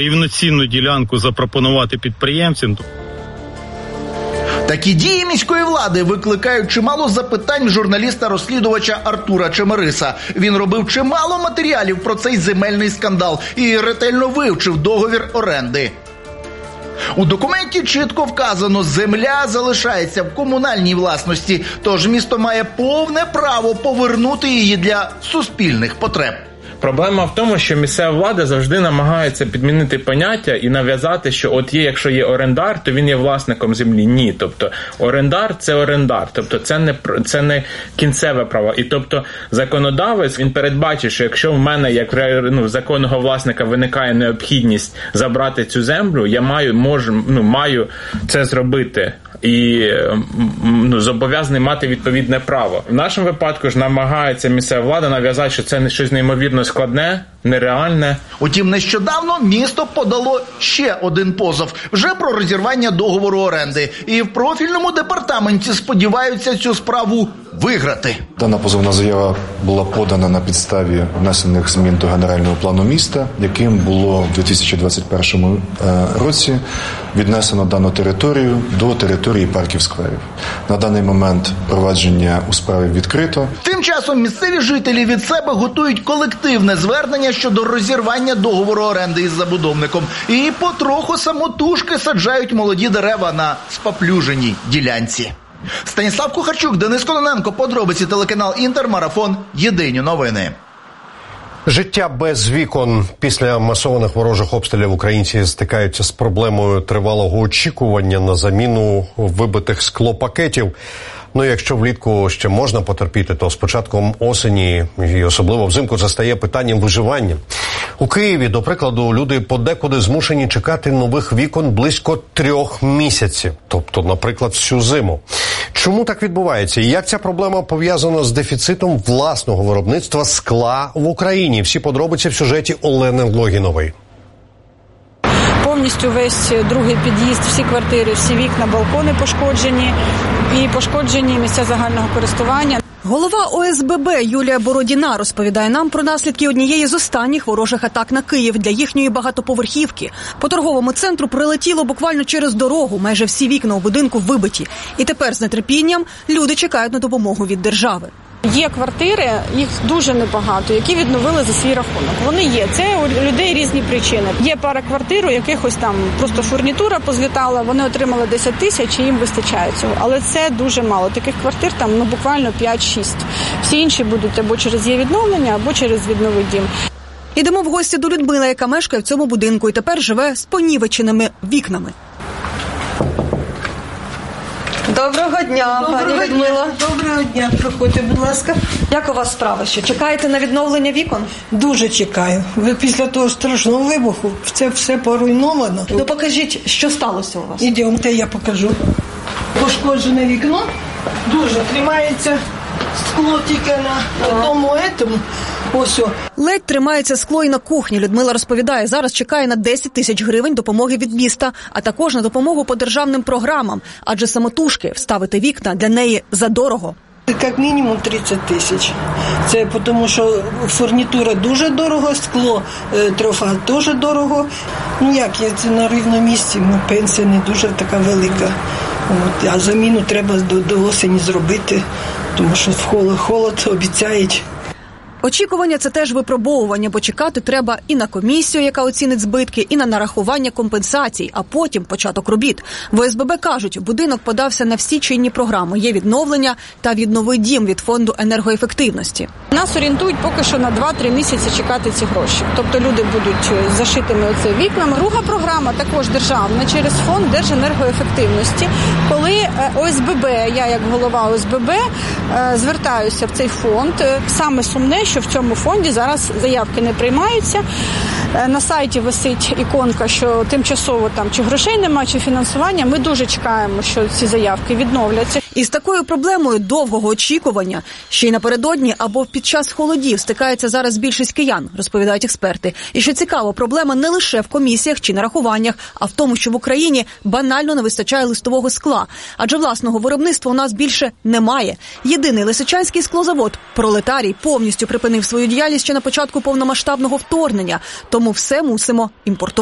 рівноцінну ділянку запропонувати підприємцям. Такі дії міської влади викликають чимало запитань журналіста-розслідувача Артура Чемериса. Він робив чимало матеріалів про цей земельний скандал і ретельно вивчив договір оренди. У документі чітко вказано, земля залишається в комунальній власності, тож місто має повне право повернути її для суспільних потреб. Проблема в тому, що місцева влада завжди намагається підмінити поняття і нав'язати, що от є, якщо є орендар, то він є власником землі. Ні, тобто орендар – це орендар, тобто це не кінцеве право. І тобто законодавець, він передбачить, що якщо в мене, як в законного власника, виникає необхідність забрати цю землю, я маю це зробити. І зобов'язаний мати відповідне право. В нашому випадку ж намагається місцева влада нав'язати, що це щось неймовірно складне, нереальне. Утім, нещодавно місто подало ще один позов, вже про розірвання договору оренди. І в профільному департаменті сподіваються цю справу виграти. Дана позовна заява була подана на підставі внесених змін до генерального плану міста, яким було в 2021 році віднесено дану територію до території парків-скверів. На даний момент провадження у справі відкрито. Тим часом місцеві жителі від себе готують колективне звернення щодо розірвання договору оренди із забудовником. І потроху самотужки саджають молоді дерева на споплюженій ділянці. Станіслав Кухарчук, Денис Кононенко, подробиці, телеканал Інтер, марафон, єдині новини. Життя без вікон. Після масованих ворожих обстрілів українці стикаються з проблемою тривалого очікування на заміну вибитих склопакетів. Ну, якщо влітку ще можна потерпіти, то з початком осені і особливо взимку застає питанням виживання. У Києві, до прикладу, люди подекуди змушені чекати нових вікон близько 3 місяців. Тобто, наприклад, всю зиму. Чому так відбувається? І як ця проблема пов'язана з дефіцитом власного виробництва скла в Україні? Всі подробиці в сюжеті Олени Логінової. Повністю весь другий під'їзд, всі квартири, всі вікна, балкони пошкоджені і пошкоджені місця загального користування. Голова ОСББ Юлія Бородіна розповідає нам про наслідки однієї з останніх ворожих атак на Київ для їхньої багатоповерхівки. По торговому центру прилетіло буквально через дорогу, майже всі вікна у будинку вибиті. І тепер з нетерпінням люди чекають на допомогу від держави. Є квартири, їх дуже небагато, які відновили за свій рахунок. Вони є. Це у людей різні причини. Є пара квартир, у якихось там просто фурнітура позлітала, вони отримали 10 тисяч і їм вистачає цього. Але це дуже мало. Таких квартир там буквально 5-6. Всі інші будуть або через є відновлення, або через відновить дім. Ідемо в гості до Людмили, яка мешкає в цьому будинку і тепер живе з понівеченими вікнами. Доброго дня, пані Людмила. Доброго дня. Проходьте, будь ласка. Як у вас справи? Що, чекаєте на відновлення вікон? Дуже чекаю. Після того страшного вибуху це все поруйновано. Ну покажіть, що сталося у вас. Ідемте, я покажу. Пошкоджене вікно. Дуже тримається скло тільки на одному етому. Ось. Ледь тримається скло і на кухні. Людмила розповідає, зараз чекає на 10 тисяч гривень допомоги від міста, а також на допомогу по державним програмам, адже самотужки вставити вікна для неї задорого. Як мінімум 30 тисяч. Це тому, що фурнітура дуже дорого, скло, трофа теж дорого. Ну як, це на рівному місці, пенсія не дуже така велика. А заміну треба до осені зробити, тому що холод обіцяють. Очікування – це теж випробовування, бо чекати треба і на комісію, яка оцінить збитки, і на нарахування компенсацій, а потім початок робіт. В ОСББ кажуть, будинок подався на всі чинні програми. Є відновлення та «Віднови дім» від фонду енергоефективності. Нас орієнтують поки що на 2-3 місяці чекати ці гроші. Тобто люди будуть зашитими оце вікнами. Друга програма також державна через фонд Держенергоефективності. Коли ОСББ, я як голова ОСББ, звертаюся в цей фонд, саме сумне, що в цьому фонді зараз заявки не приймаються. На сайті висить іконка, що тимчасово там чи грошей немає, чи фінансування. Ми дуже чекаємо, що ці заявки відновляться. І з такою проблемою довгого очікування ще й напередодні або під час холодів стикається зараз більшість киян, розповідають експерти. І що цікаво, проблема не лише в комісіях чи нарахуваннях, а в тому, що в Україні банально не вистачає листового скла. Адже власного виробництва у нас більше немає. Єдиний лисичанський склозавод «Пролетарій» повністю припинив свою діяльність ще на початку повномасштабного вторгнення. Тому все мусимо імпортувати.